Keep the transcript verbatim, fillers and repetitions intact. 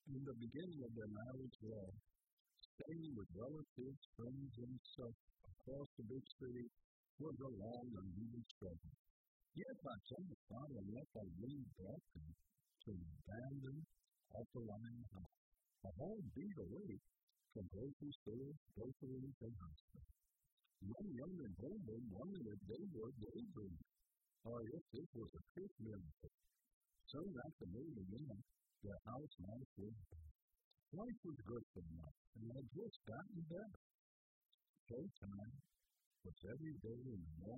In the beginning of their marriage life, staying with relatives, friends, and such across the big city was a long and even struggle. Yet by twenty-five, unless I really brought them to an abandoned, alkaline house, a whole beat away from grocery stores, groceries, and hospitals. One younger Goldberg wondered if they were daydreaming, or if this was a true miracle. Soon after moving in, their house life was better. Life was good for them, and had just gotten better. Showtime was every day in the